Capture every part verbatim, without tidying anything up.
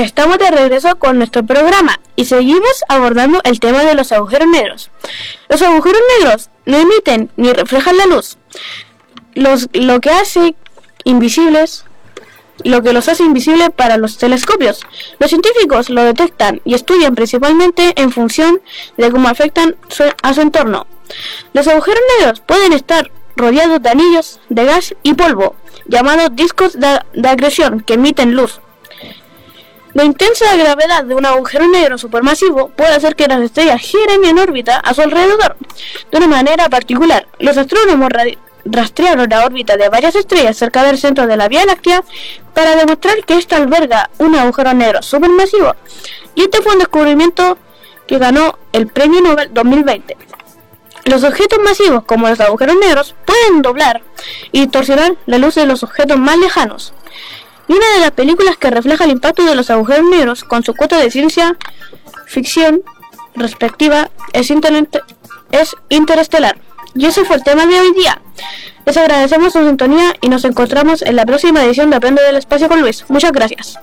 Estamos de regreso con nuestro programa y seguimos abordando el tema de los agujeros negros. Los agujeros negros no emiten ni reflejan la luz, los, lo que hace invisibles, lo que los hace invisibles para los telescopios. Los científicos lo detectan y estudian principalmente en función de cómo afectan su, a su entorno. Los agujeros negros pueden estar rodeados de anillos de gas y polvo, llamados discos de, de acreción, que emiten luz. La intensa gravedad de un agujero negro supermasivo puede hacer que las estrellas giren en órbita a su alrededor de una manera particular. Los astrónomos rastrearon la órbita de varias estrellas cerca del centro de la Vía Láctea para demostrar que ésta alberga un agujero negro supermasivo, y este fue un descubrimiento que ganó el Premio Nobel dos mil veinte. Los objetos masivos, como los agujeros negros, pueden doblar y distorsionar la luz de los objetos más lejanos. Y una de las películas que refleja el impacto de los agujeros negros con su cuota de ciencia ficción respectiva es, inter- es Interestelar. Y ese fue el tema de hoy día. Les agradecemos su sintonía y nos encontramos en la próxima edición de Aprende del Espacio con Luis. Muchas gracias.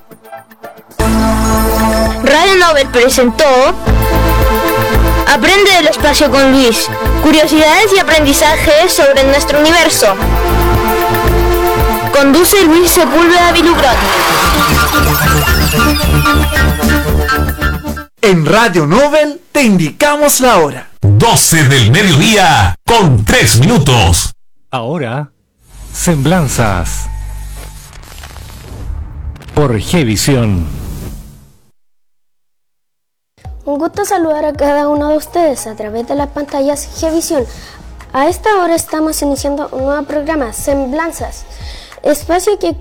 Radio Nobel presentó Aprende del Espacio con Luis. Curiosidades y aprendizajes sobre nuestro universo. Conduce Luis Sepúlveda Vilugrón. En Radio Nobel te indicamos la hora. doce del mediodía con tres minutos. Ahora, Semblanzas. Por Gevisión. Un gusto saludar a cada uno de ustedes a través de las pantallas Gevisión. A esta hora estamos iniciando un nuevo programa, Semblanzas, espacio que